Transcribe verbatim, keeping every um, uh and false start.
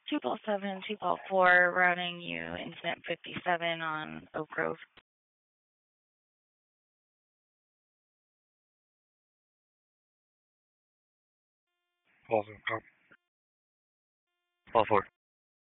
two Ball seven, two Ball four, routing you incident fifty-seven on Oak Grove. Ball seven, copy. Ball four.